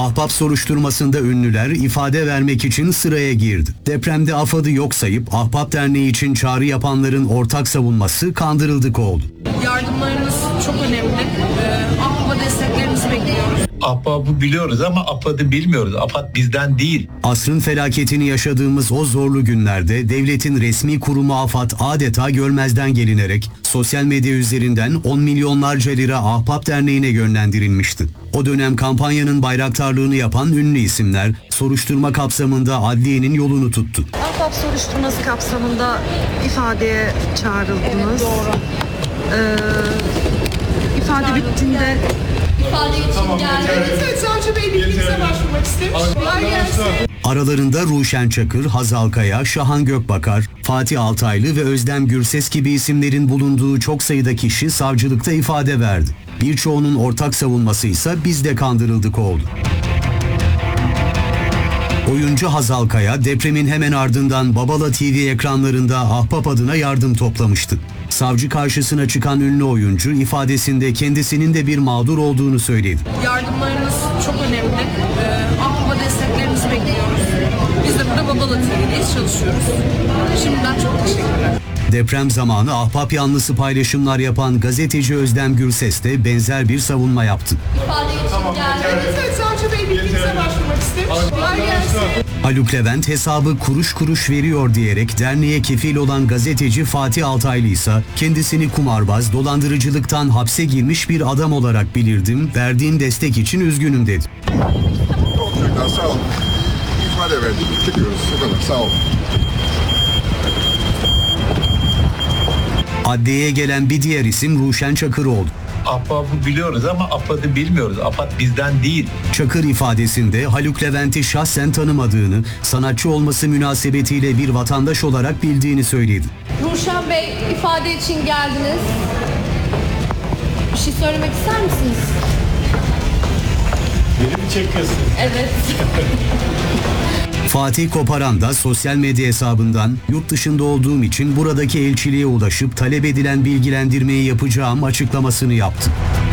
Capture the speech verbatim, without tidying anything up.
Ahbap soruşturmasında ünlüler ifade vermek için sıraya girdi. Depremde AFAD'ı yok sayıp Ahbap Derneği için çağrı yapanların ortak savunması kandırıldık oldu. Yardımlarınız çok önemli. Ee, Ahbap'a desteklerinizi bekliyoruz. Ahbap'ı biliyoruz ama AFAD'ı bilmiyoruz. AFAD bizden değil. Asrın felaketini yaşadığımız o zorlu günlerde devletin resmi kurumu AFAD adeta görmezden gelinerek sosyal medya üzerinden on milyonlarca lira Ahbap Derneği'ne yönlendirilmişti. O dönem kampanyanın bayraktarlığını yapan ünlü isimler soruşturma kapsamında adliyenin yolunu tuttu. Ahbap soruşturması kapsamında ifadeye çağrıldınız. Evet, doğru. Ee, ifade bittiğinde ifade için geldi. Evet, Savcı Bey bilginize başvurmak istemiş. Kolay gelsin. Aralarında Ruşen Çakır, Hazal Kaya, Şahan Gökbakar, Fatih Altaylı ve Özlem Gürses gibi isimlerin bulunduğu çok sayıda kişi savcılıkta ifade verdi. Birçoğunun ortak savunması ise biz de kandırıldık oldu. Oyuncu Hazal Kaya depremin hemen ardından Babala T V ekranlarında Ahbap adına yardım toplamıştı. Savcı karşısına çıkan ünlü oyuncu ifadesinde kendisinin de bir mağdur olduğunu söyledi. Yardımlarınız çok önemli. Ee, Ahbap'a desteklerinizi bekliyoruz. Biz de burada Babala T V'deyiz, çalışıyoruz. Şimdiden çok teşekkürler. Deprem zamanı Ahbap yanlısı paylaşımlar yapan gazeteci Özlem Gürses de benzer bir savunma yaptı. İfade için geldi. Evet, Savcı Bey bilginize başvurmak istemiş. Kolay gelsin. Haluk Levent hesabı kuruş kuruş veriyor diyerek derneğe kefil olan gazeteci Fatih Altaylı ise kendisini kumarbaz, dolandırıcılıktan hapse girmiş bir adam olarak bilirdim, verdiğim destek için üzgünüm dedi. Çocuklar sağ olun. İfade verdik. Çıkıyoruz. Bu kadar. Sağ olun. Adliyeye gelen bir diğer isim Ruşen Çakır oldu. Ahbap'ı biliyoruz ama AFAD'ı bilmiyoruz. AFAD bizden değil. Çakır ifadesinde Haluk Levent'i şahsen tanımadığını, sanatçı olması münasebetiyle bir vatandaş olarak bildiğini söyledi. Ruşen Bey, ifade için geldiniz. Bir şey söylemek ister misiniz? Beni mi çekiyorsun? Evet. Fatih Koparan da sosyal medya hesabından yurt dışında olduğum için buradaki elçiliğe ulaşıp talep edilen bilgilendirmeyi yapacağım açıklamasını yaptı.